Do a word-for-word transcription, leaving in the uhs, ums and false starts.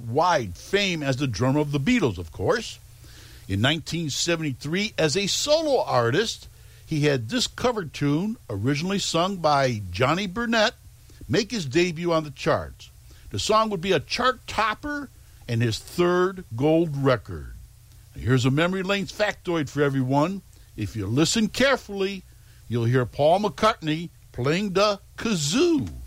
worldwide fame as the drummer of the Beatles, of course. In nineteen seventy-three, as a solo artist, he had this cover tune, originally sung by Johnny Burnett, make his debut on the charts. The song would be a chart topper and his third gold record. Now, here's a memory lane factoid for everyone. If you listen carefully, you'll hear Paul McCartney playing the kazoo.